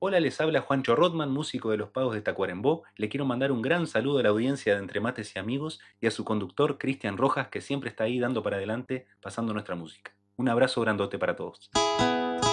Hola, les habla Juancho Rotman, músico de Los Pagos de Tacuarembó. Le quiero mandar un gran saludo a la audiencia de Entre Mates y Amigos y a su conductor Cristian Rojas, que siempre está ahí dando para adelante, pasando nuestra música. Un abrazo grandote para todos.